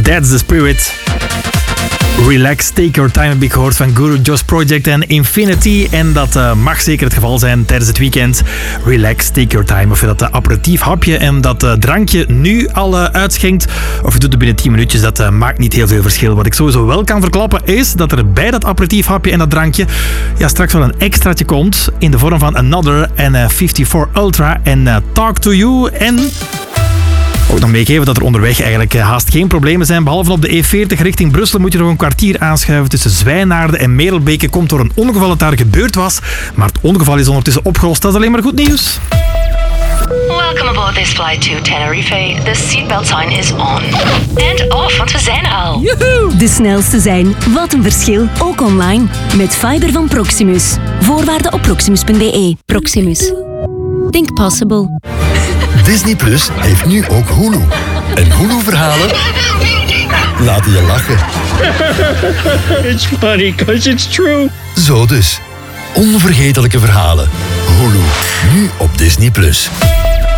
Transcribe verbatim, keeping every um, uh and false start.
That's the spirit. Relax, take your time heb ik gehoord van Guru Josh Project en Infinity. En dat uh, mag zeker het geval zijn tijdens het weekend. Relax, take your time. Of je dat uh, aperitief hapje en dat uh, drankje nu al uh, uitschenkt, of je doet het binnen tien minuutjes, dat uh, maakt niet heel veel verschil. Wat ik sowieso wel kan verklappen is dat er bij dat aperitief hapje en dat drankje ja, straks wel een extraatje komt in de vorm van Another en uh, vijfenvijftig Ultra en uh, Talk to You en... Ook nog meegeven dat er onderweg eigenlijk haast geen problemen zijn. Behalve op de E veertig richting Brussel moet je nog een kwartier aanschuiven. Tussen Zwijnaarden en Merelbeke komt door een ongeval dat daar gebeurd was. Maar het ongeval is ondertussen opgelost. Dat is alleen maar goed nieuws. Welcome aboard this flight to Tenerife. The seatbelt sign is on. And off, want we zijn er al. Joehoe! De snelste zijn. Wat een verschil. Ook online. Met fiber van Proximus. Voorwaarden op proximus punt b e. Proximus. Think possible. Disney Plus heeft nu ook Hulu. En Hulu-verhalen laten je lachen. It's funny because it's true. Zo dus. Onvergetelijke verhalen. Hulu. Nu op Disney Plus.